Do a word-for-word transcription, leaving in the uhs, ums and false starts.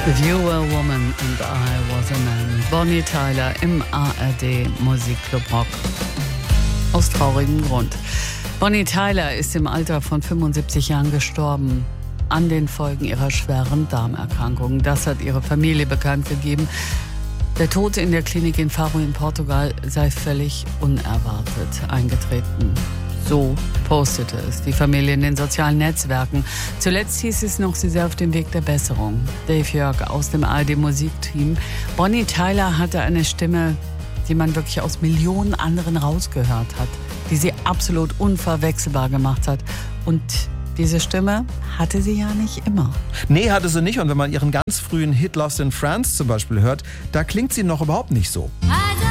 If you were a woman and I was a man. Bonnie Tyler im A R D Musikclub Rock. Aus traurigem Grund. Bonnie Tyler ist im Alter von fünfundsiebzig Jahren gestorben. An den Folgen ihrer schweren Darmerkrankung. Das hat ihre Familie bekannt gegeben. Der Tod in der Klinik in Faro in Portugal sei völlig unerwartet eingetreten. So postete es die Familie in den sozialen Netzwerken. Zuletzt hieß es noch, sie sei auf dem Weg der Besserung. Dave Jörg aus dem A R D Musikteam. Bonnie Tyler hatte eine Stimme, die man wirklich aus Millionen anderen rausgehört hat, die sie absolut unverwechselbar gemacht hat. Und diese Stimme hatte sie ja nicht immer. Nee, hatte sie nicht. Und wenn man ihren ganz frühen Hit Lost in France zum Beispiel hört, da klingt sie noch überhaupt nicht so. I